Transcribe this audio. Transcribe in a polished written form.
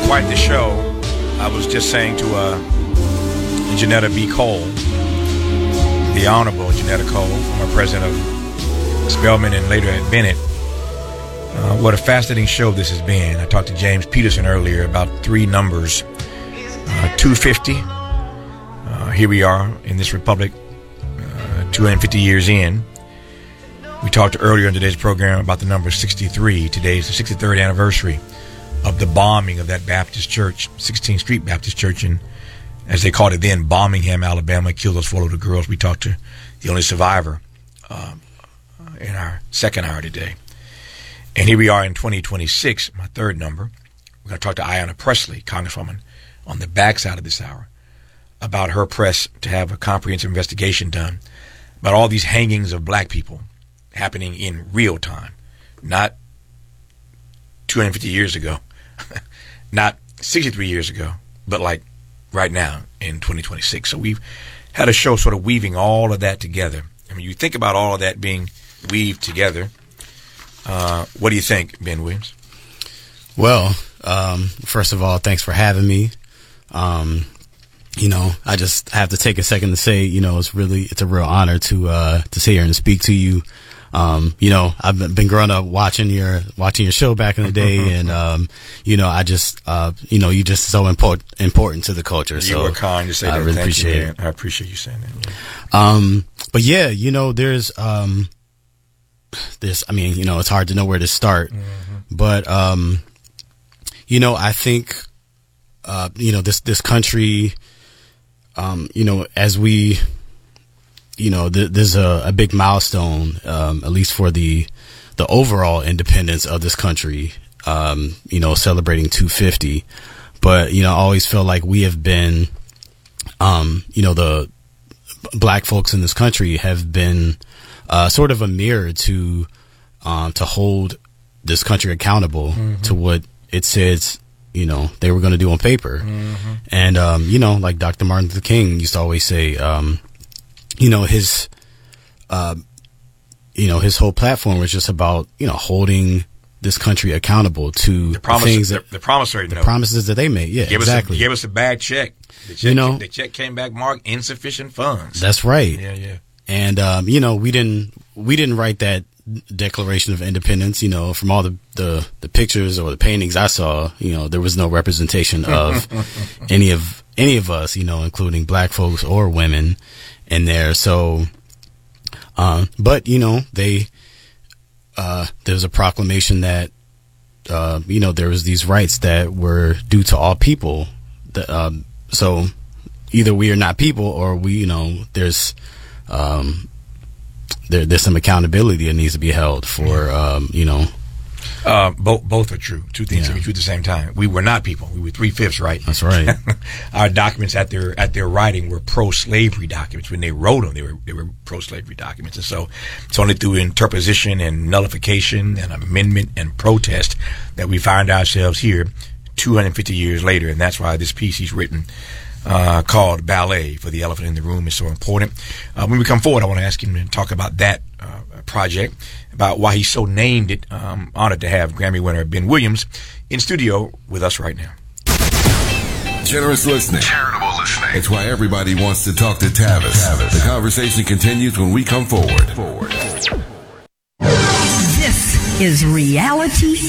quite the show. I was just saying to Janetta B. Cole, the Honorable Janetta Cole, former president of Spelman and later at Bennett, what a fascinating show this has been. I talked to James Peterson earlier about three numbers, 250. Here we are in this republic, 250 years in. We talked earlier in today's program about the number 63. Today is the 63rd anniversary of the bombing of that Baptist church, 16th Street Baptist Church, in, as they called it then, Birmingham, Alabama. Killed those 4 little girls. We talked to the only survivor in our second hour today. And here we are in 2026, my third number. We're going to talk to Ayanna Pressley, Congresswoman, on the backside of this hour, about her press to have a comprehensive investigation done about all these hangings of black people happening in real time, not 250 years ago, not 63 years ago, but like right now in 2026. So we've had a show sort of weaving all of that together. I mean, you think about all of that being weaved together. What do you think, Ben Williams? Well, first of all, thanks for having me. I just have to take a second to say, it's a real honor to sit here and speak to you. I've been growing up watching your show back in the day, and I just you're just so important to the culture. You were kind to say that. I really appreciate it. I appreciate you saying that. Yeah. But yeah, there's it's hard to know where to start, but I think this country, as we. There's a big milestone, at least for the overall independence of this country, celebrating 250. But, I always feel like we have been, the black folks in this country have been sort of a mirror to hold this country accountable to what it says, they were going to do on paper. And, like Dr. Martin Luther King used to always say, his whole platform was just about, holding this country accountable to the promises that they made. Yeah, exactly. Gave us a bad check. The check came back marked insufficient funds. That's right. Yeah. And, we didn't write that Declaration of Independence, from all the pictures or the paintings I saw, there was no representation of any of us, including black folks or women in there. So, but there's a proclamation that, there was these rights that were due to all people. So either we are not people, or we, there's some accountability that needs to be held for, both are true. Two things can be true at the same time. We were not people. We were 3/5, right? That's right. Our documents at their writing were pro-slavery documents. When they wrote them, they were pro-slavery documents. And so it's only through interposition and nullification and amendment and protest that we find ourselves here 250 years later. And that's why this piece he's written, called Ballet for the Elephant in the Room, is so important. When we come forward, I want to ask him to talk about that project, about why he so named it. Honored to have Grammy winner Ben Williams in studio with us right now. Generous listening. Charitable listening. It's why everybody wants to talk to Tavis. The conversation continues when we come forward. This is Reality